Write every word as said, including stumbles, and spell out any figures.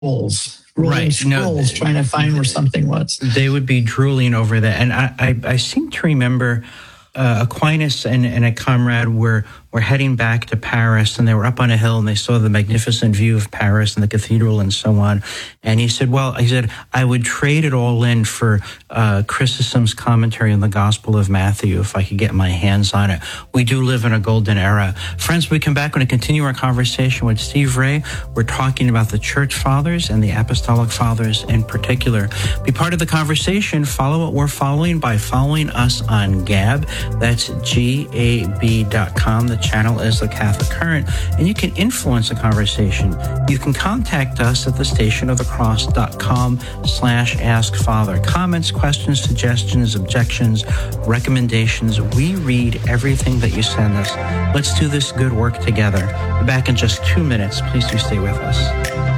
scrolls, rolling Right. scrolls, No, trying to find where something was. They would be drooling over that. And I, I, I seem to remember uh, Aquinas and, and a comrade were, were heading back to Paris, and they were up on a hill, and they saw the magnificent view of Paris and the cathedral and so on. And he said, well, he said, I would trade it all in for uh, Chrysostom's commentary on the Gospel of Matthew if I could get my hands on it. We do live in a golden era. Friends, when we come back, we're going to continue our conversation with Steve Ray. We're talking about the Church Fathers and the Apostolic Fathers in particular. Be part of the conversation. Follow what we're following by following us on Gab. That's G A B dot com. The channel is The Catholic Current, and you can influence the conversation. You can contact us at the station of the cross dot com slash ask father. Comments, questions, suggestions, objections, recommendations. We read everything that you send us. Let's do this good work together. We're back in just two minutes. Please do stay with us.